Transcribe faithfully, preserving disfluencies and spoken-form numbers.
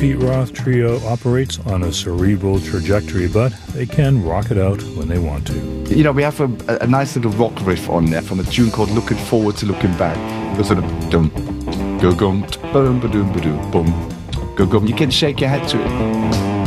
Pete Roth Trio operates on a cerebral trajectory, but they can rock it out when they want to. You know, we have a, a nice little rock riff on there from a tune called Looking Forward to Looking Back. It goes sort of dum, go gum, boom, ba doom, ba doom, boom, go gum. You can shake your head to it.